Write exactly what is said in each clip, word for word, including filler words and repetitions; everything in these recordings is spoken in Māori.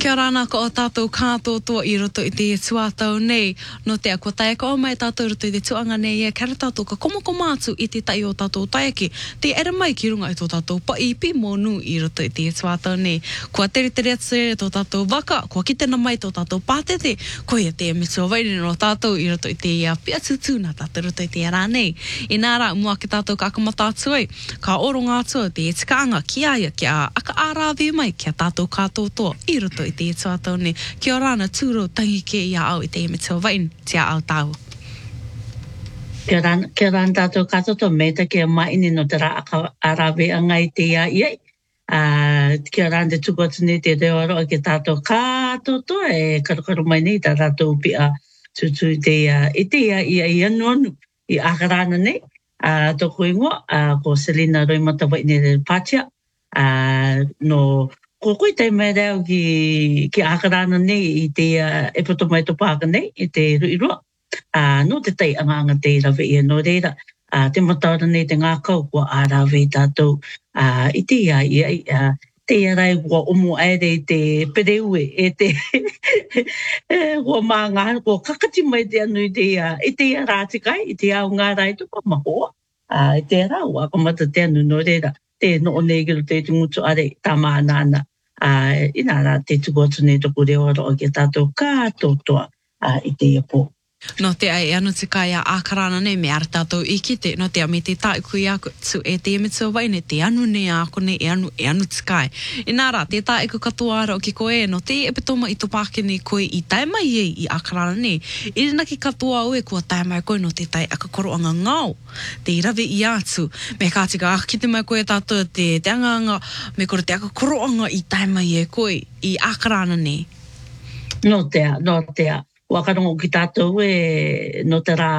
Kia ora nā ko o tātou kātoa I roto I te tuatau nei. No te a ko tae ko o mai tātou roto I te tuanga nei e kara tātou ka komoko mātu I te tai o tātou taiki. Te ere mai ki runga I tō tātou pa I pi mōnu I roto I te tuatau nei. Kua tere tere atu e tō tātou waka, kua kitena mai tō tātou pātete, ko ia te mitua wairi no tātou I roto I te ia pia tutu nā tātou roto I te ara nei. I nā rā, mua ke tātou ka akamata atu ai, ka oro ngā tua te e tikaanga ki aia kia aka ārawe mai kia tātou kātoa I roto I te tuatau nei. Kia ora na tūro tangi ke ia au I te mitua wairi, tia au tāu. Kia ora, kia ora tātou kātoa me ta kia maini no te rā aka ārawe anga I te ia iai. Uh, kia ora te tuku atu nei te reo aroa ki tātou kātoa e karukaru mai nei tā tātou pia tutu I te ia I te ia ia I anu anu I akarana nei. Uh, tōku ingoa, uh, ko Selina roi matawai nei re pātia. Uh, no ko koe tai mai reo ki, ki akarana nei I te uh, e poto mai to pāka nei I te ruirua. Uh, no te tai anga anga te rawe ia no reira. Uh, te mataora nei te ngā kau kua ārawe tātou uh, I te ia ia uh, te ia rai kua omo aere I te pereue e te kua mā ngā kua kakati mai te anu I te ia I te ia rātikai I te au ngā rai tupa mahoa uh, I te rā ua kamata te anu no reira te no o negero te tungutu are tā mā nāna uh, I nā rā te tuku atu nei toku reo aroa ki tātou kātoa uh, I te ia pō. No te ai anu te kai a ākarana nei me ara tātou I kite, no te a me te tai kui aku tu e te mitua waine, te anu nei a ako nei e anu, e anu te kai. I nā rā, te tai ko katoa ara o ki koe no te epitoma I tō pākene koe I tai mai e I ākarana nei. I rina ki katoa ue kua tai mai koe no te tai aka koroanga ngau, te irawe I atu. Me kātika aka kite mai koe tātou te, te anganga, me kore te aka koroanga I tai mai e koe I ākarana nei. No tea, no tea. Wakarongo ki tātou e no te rā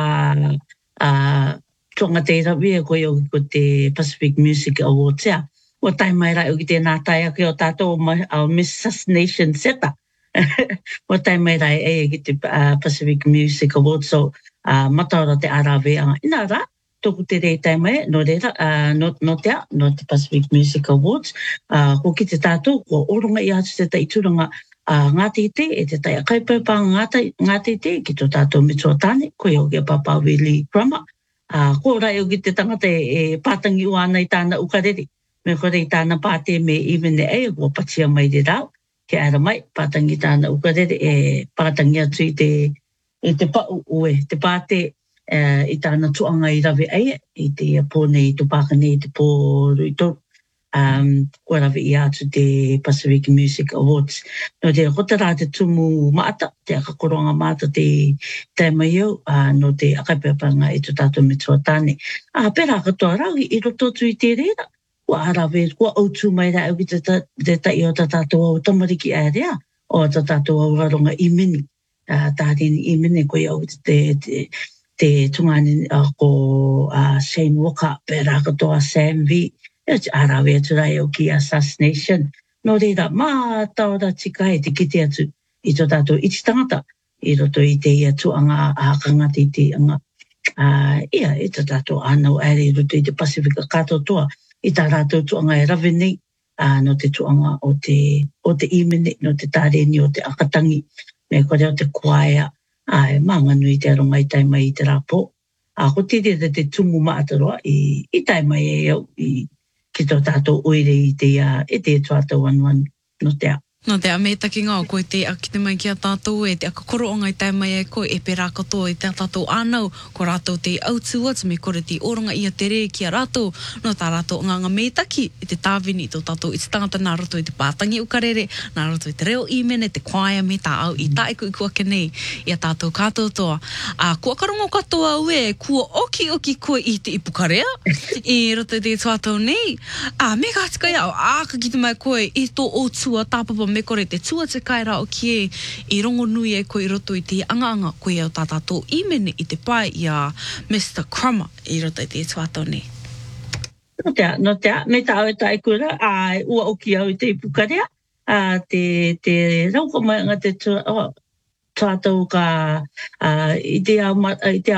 uh, tonga te rawi e koe o ko te Pacific Music Awards ea. Wa tai mai rai o ki te nā tai ake o tātou o Miss Nation Seta. Wa tai mai rai e ki te uh, Pacific Music Awards so uh, mataora te arawe anga. Ina rā, tōku te rei tai mai no reira, uh, no, no tea, no te Pacific Music Awards. Uh, ko ki te tātou, ko oronga I atu te taituranga Uh, ngā te te, e te tai a kaipaipa ngā te, ngā te te, ki tō tātou mitua tāne, koe o kia papa Willie Grummer. Uh, ko rai o ki te tangata e, e pātangi uana I tāna ukarere. Me kore I tāna pāte me even e e, kua patia mai re rau. Ke ara mai, pātangi tāna ukarere e pātangi atu I te, e te pau ue, te pāte uh, I tāna tuanga I rawe eie, I te pōne I tō pākane I te pō ruitou. Um, kua rawe I atu te Pacific Music Awards. No te kota rā te tumu maata, te akakoronga maata te taimai au, uh, no te akaipapanga I tō tātou mitua tāne. Ah, pera katoa rau I roto tu I te reira. Kua arawe, kua autu mai rā au ki te, ta, te tai o tā tātou au tamariki area, o tā tātou au raronga I mini. Uh, tārini I mini koe au te, te, te tungani uh, ko uh, Shane Walker, pera katoa Sam V. E te arawe atu rai o ki Assassination. No reira, mā taora tika e te kite atu I tō tātou iti tangata. I roto I te ia tuanga a kangati I te anga. Uh, ia, I tō tātou anau ere I roto I te Pasifika katoa. I tā rātou tuanga e rawe nei. Uh, no te tuanga o te, o te imene, no te tāreni o te akatangi. Me kore o te kuaea. Uh, e mānganui te aronga I tai mai I te rāpō. Uh, ko tiri te te tumu maataroa I, I tai mai e au I ki tō tātou oire I te uh, e te tuatau anuan no te a. No te a me taki ngā koe te akite mai ki a tātou e te akakoro o ngai tai mai e koe e pera katoa I te tātou ānau ko rātou te autu atu me kore te oronga I a te re ki a rātou no tā rātou nganga me taki I te tāwini I tō tātou I te tangata nā roto I te pātangi ukarere nā roto I te reo imene te kwaia me tā au I tā iku iku ake nei I a tātou kātoa a kua karongo katoa ue kua oki oki koe I te ipukarea I roto I te tuatau nei a me kātika iau a ka kite mai koe I tō o tua tāpapa me kore te tua te kaira o kie I rongo nui e koe I roto I te anganga koe au tātātou imene I te pai I a Mister Grummer I roto I te tuatau nei. No tea, no tea, me tā au e tai kura, a ua oki au I te ipukarea, a te, te rauka mai nga te tuatau ka, a, I te au, I te